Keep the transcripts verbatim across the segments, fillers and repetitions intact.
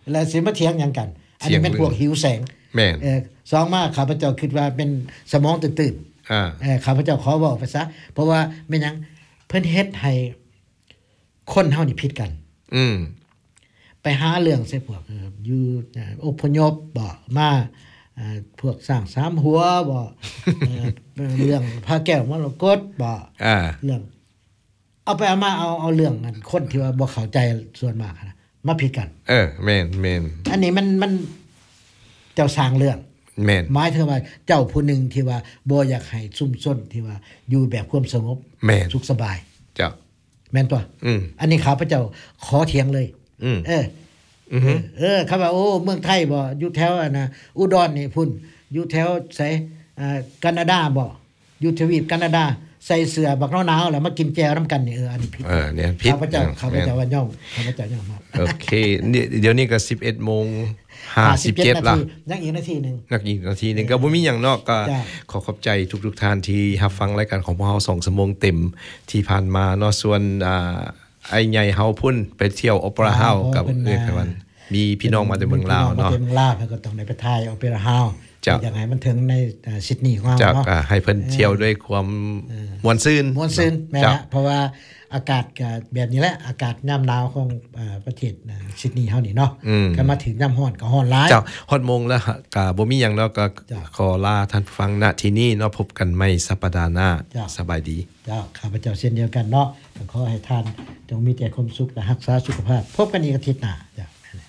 แล้วสิมาเถียงหยังกันอันนี้เป็นพวกหิวแสงแม่นเออสองมาข้าพเจ้าคิดว่าเป็นสมองตื่นๆอ่าเออข้าพเจ้าขอเว้าไปซะเพราะว่าแม่นหยังเพิ่นเฮ็ดให้คนเฮานี่ผิดกันอืมไปหาเรื่องใส่พวกอยู่อพยพบ่มาอ่าพวกสร้างสามหัวบ่เรื่องพาแก้วมรกตบ่อ่าเรื่องเอาไปเอามาเอาเอาเรื่องคนที่ว่าบ่เข้าใจส่วนมากนะมาผิดกันเออแม่นๆอันนี้มันมันเจ้าสร้างเรื่องแม่นหมายถึงว่าเจ้าผู้นึงที่ว่าบ่อยากให้ซุ่มซ่นที่ว่าอยู่แบบความสงบสุขสบายเจ้าแม่นตัวอืออันนี้ข้าพเจ้าขอเถียงเลยอือเอออือเออเขาว่าโอ้เมืองไทยบ่อยู่แถวอันน่ะอุดรนี่พุ่นอยู่แถวไสอ่าแคนาดาบ่อยู่ทวีปแคนาดาใส่เสื้อบักหนาวๆแล้วมากินแจวนำกันนี่เอออันนี้ผิดเออเนี่ยผิดข้าพเจ้าข้าพเจ้าว่าย่อมข้าพเจ้าย่อมโอเคเดี๋ยวนี้ก็ สิบเอ็ดโมงห้าสิบเจ็ด น. ละยังอีกนาทีนึงนักอีกนาทีนึงก็บ่มีหยังเนาะก็ขอขอบใจทุกๆท่านที่รับฟังรายการของพวกเฮาสองชั่วโมงเต็มที่ผ่านมาเนาะส่วนอ่าไอ้ใหญ่เฮาพุ่นไปเที่ยวโอเปร่าเฮากับเอ้ยครับวันมีพี่น้องมาจากเมืองลาวเนาะมาจากเมืองลาวก็ต้องได้ไปถ่ายโอเปร่าเฮาอยากให้มันถึงในซิดนีย์ของเฮาเนาะให้เพิ่นเที่ยวด้วยความม่วนซื่นม่วนซื่นแม่นเพราะว่าอากาศก็แบบนี้แหละอากาศยามหนาวของอ่าประเทศซิดนีย์เฮานี่เนาะก็มาถึงยามร้อนก็ร้อนหลายเจ้าฮอดโมงแล้วก็บ่มีหยังเนาะก็ขอลาท่านฟังณที่นี้เนาะพบกันใหม่สัปดาห์หน้าสบายดีเจ้าข้าพเจ้าเช่นเดียวกันเนาะก็ขอให้ท่านจงมีแต่ความสุขและรักษาสุขภาพพบกันอีกอาทิตย์หน้าจ้ะ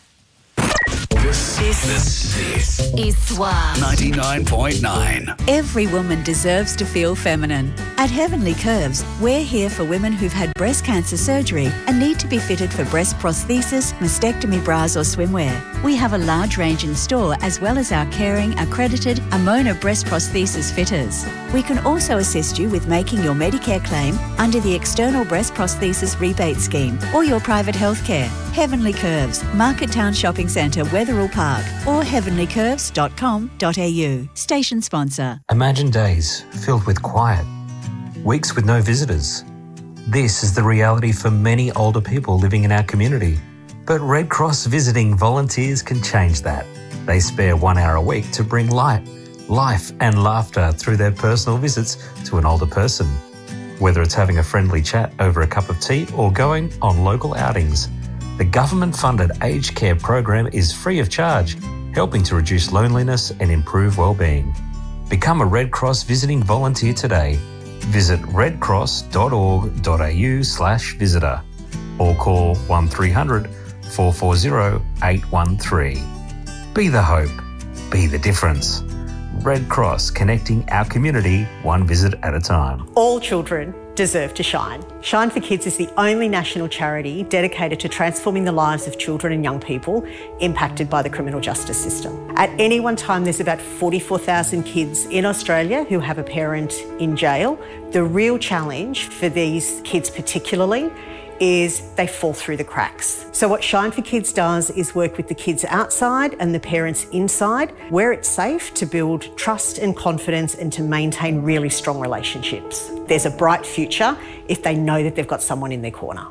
This is Swa ninety-nine point nine. Every woman deserves to feel feminine. At Heavenly Curves, we're here for women who've had breast cancer surgery and need to be fitted for breast prosthesis, mastectomy bras or swimwear. We have a large range in store as well as our caring, accredited Amona breast prosthesis fitters. We can also assist you with making your Medicare claim under the External Breast Prosthesis Rebate Scheme or your private healthcare. Heavenly Curves, Market Town Shopping Centre, Wetherall Park or heavenly curves dot com dot a u. Station sponsor. Imagine days filled with quiet, weeks with no visitors. This is the reality for many older people living in our community. But Red Cross visiting volunteers can change that. They spare one hour a week to bring light, life and laughter through their personal visits to an older person. Whether it's having a friendly chat over a cup of tea or going on local outings, the government-funded aged care program is free of charge, helping to reduce loneliness and improve well-being. Become a Red Cross visiting volunteer today. Visit redcross.org.au slash visitor or call one three hundred four four zero eight one three. Be the hope. Be the difference. Red Cross, connecting our community one visit at a time. All children deserve to shine. Shine for Kids is the only national charity dedicated to transforming the lives of children and young people impacted by the criminal justice system. At any one time, there's about forty-four thousand kids in Australia who have a parent in jail. The real challenge for these kids particularly is they fall through the cracks. So what Shine for Kids does is work with the kids outside and the parents inside, where it's safe to build trust and confidence and to maintain really strong relationships. There's a bright future if they know that they've got someone in their corner.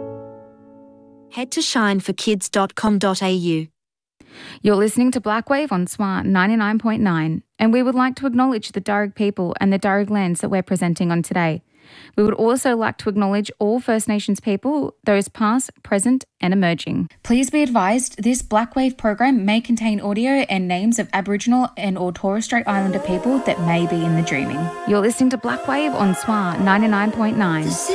Head to shine for kids dot com dot a u. You're listening to Blackwave on S W A ninety-nine point nine, and we would like to acknowledge the Darug people and the Darug lands that we're presenting on today. We would also like to acknowledge all First Nations people, those past, present and emerging. Please be advised this Blackwave program may contain audio and names of Aboriginal and or Torres Strait Islander people that may be in the dreaming. You're listening to Blackwave on S W A ninety-nine point nine.